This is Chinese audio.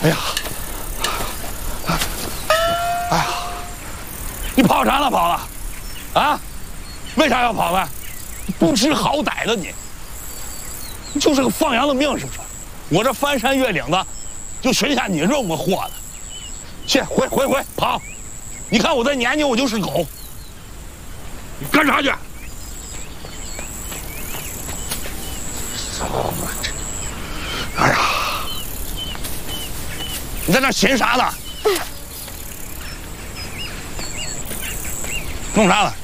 哎呀，哎呀，你跑啥呢？跑了？啊？为啥要跑呢？不知好歹的你，你就是个放羊的命是不是？我这翻山越岭的，就寻下你这么货的。去，回跑！你看我这年纪，我就是狗。你干啥去？哎呀！你在那寻啥呢？弄啥了？